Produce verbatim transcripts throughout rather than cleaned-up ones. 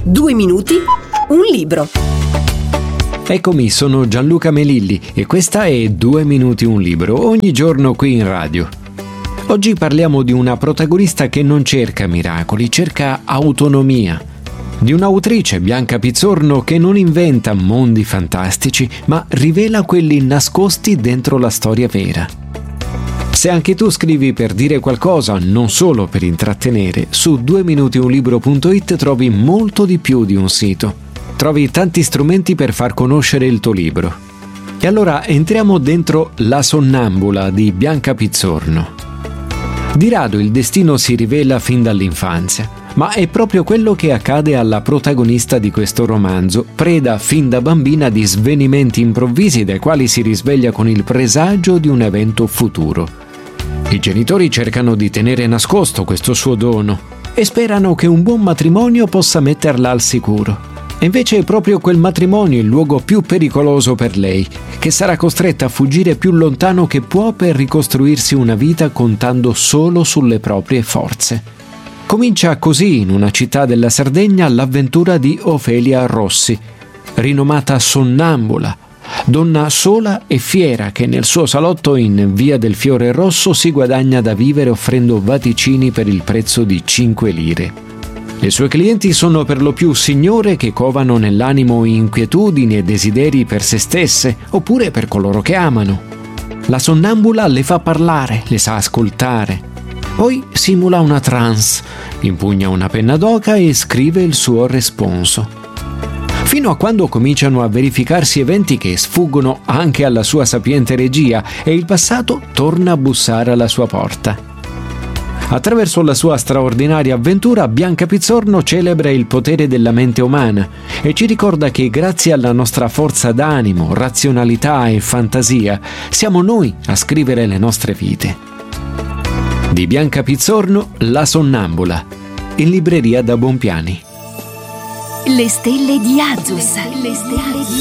Due minuti, un libro. Eccomi, sono Gianluca Melilli e questa è Due minuti un libro, ogni giorno qui in radio. Oggi parliamo di una protagonista che non cerca miracoli, cerca autonomia. Di un'autrice, Bianca Pizzorno, che non inventa mondi fantastici, ma rivela quelli nascosti dentro la storia vera. Se anche tu scrivi per dire qualcosa, non solo per intrattenere, su due minuti un libro punto it trovi molto di più di un sito. Trovi tanti strumenti per far conoscere il tuo libro. E allora entriamo dentro La sonnambula di Bianca Pizzorno. Di rado il destino si rivela fin dall'infanzia, ma è proprio quello che accade alla protagonista di questo romanzo, preda fin da bambina di svenimenti improvvisi dai quali si risveglia con il presagio di un evento futuro. I genitori cercano di tenere nascosto questo suo dono e sperano che un buon matrimonio possa metterla al sicuro. E invece è proprio quel matrimonio il luogo più pericoloso per lei, che sarà costretta a fuggire più lontano che può per ricostruirsi una vita contando solo sulle proprie forze. Comincia così in una città della Sardegna l'avventura di Ofelia Rossi, rinomata sonnambula, donna sola e fiera che nel suo salotto in Via del Fiore Rosso si guadagna da vivere offrendo vaticini per il prezzo di cinque lire. Le sue clienti sono per lo più signore che covano nell'animo inquietudini e desideri per se stesse oppure per coloro che amano. La sonnambula le fa parlare, le sa ascoltare. Poi simula una trance, impugna una penna d'oca e scrive il suo responso. Fino a quando cominciano a verificarsi eventi che sfuggono anche alla sua sapiente regia e il passato torna a bussare alla sua porta. Attraverso la sua straordinaria avventura, Bianca Pizzorno celebra il potere della mente umana e ci ricorda che grazie alla nostra forza d'animo, razionalità e fantasia, siamo noi a scrivere le nostre vite. Di Bianca Pizzorno, La sonnambula, in libreria da Bompiani. Le stelle di Azus. Le stelle di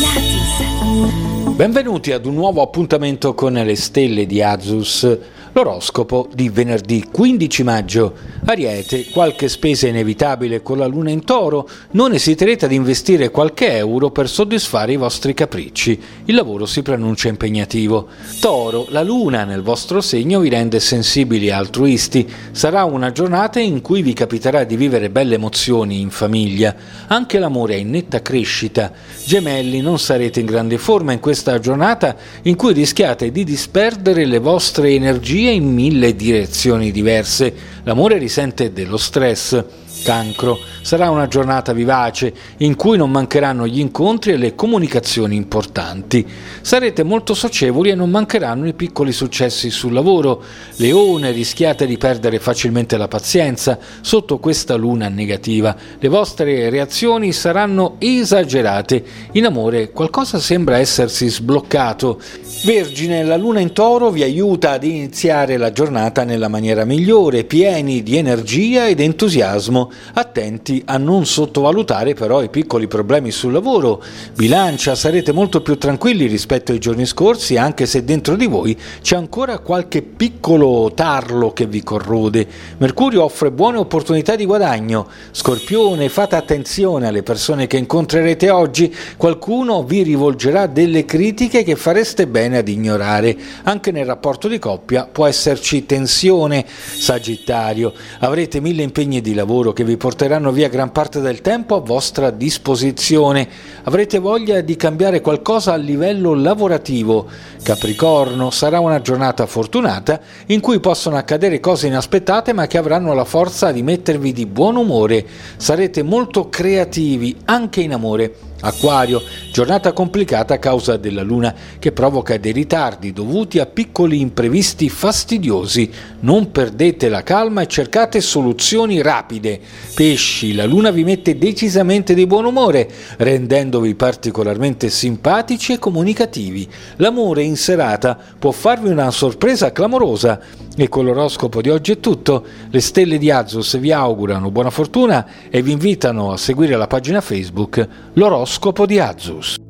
Azus. Benvenuti ad un nuovo appuntamento con le stelle di Azus. L'oroscopo di venerdì quindici maggio. Ariete, qualche spesa inevitabile con la luna in Toro, non esiterete ad investire qualche euro per soddisfare i vostri capricci. Il lavoro si preannuncia impegnativo. Toro, la luna nel vostro segno vi rende sensibili e altruisti. Sarà una giornata in cui vi capiterà di vivere belle emozioni in famiglia. Anche l'amore è in netta crescita. Gemelli, non sarete in grande forma in questa giornata in cui rischiate di disperdere le vostre energie in mille direzioni diverse. L'amore risente dello stress. Cancro, sarà una giornata vivace in cui non mancheranno gli incontri e le comunicazioni importanti. Sarete molto socievoli e non mancheranno i piccoli successi sul lavoro. Leone, rischiate di perdere facilmente la pazienza sotto questa luna negativa. Le vostre reazioni saranno esagerate. In amore qualcosa sembra essersi sbloccato. Vergine, la luna in Toro vi aiuta ad iniziare la giornata nella maniera migliore, pieni di energia ed entusiasmo. Attenti a non sottovalutare però i piccoli problemi sul lavoro. Bilancia, sarete molto più tranquilli rispetto ai giorni scorsi, anche se dentro di voi c'è ancora qualche piccolo tarlo che vi corrode. Mercurio offre buone opportunità di guadagno. Scorpione, fate attenzione alle persone che incontrerete oggi. Qualcuno vi rivolgerà delle critiche che fareste bene ad ignorare. Anche nel rapporto di coppia può esserci tensione. Sagittario, avrete mille impegni di lavoro che vi porteranno via gran parte del tempo a vostra disposizione. Avrete voglia di cambiare qualcosa a livello lavorativo. Capricorno, sarà una giornata fortunata in cui possono accadere cose inaspettate ma che avranno la forza di mettervi di buon umore. Sarete molto creativi anche in amore. Acquario, giornata complicata a causa della luna che provoca dei ritardi dovuti a piccoli imprevisti fastidiosi. Non perdete la calma e cercate soluzioni rapide. Pesci, la luna vi mette decisamente di buon umore, rendendovi particolarmente simpatici e comunicativi. L'amore in serata può farvi una sorpresa clamorosa. E con l'oroscopo di oggi è tutto. Le stelle di Azus vi augurano buona fortuna e vi invitano a seguire la pagina Facebook L'oroscopo di Azus.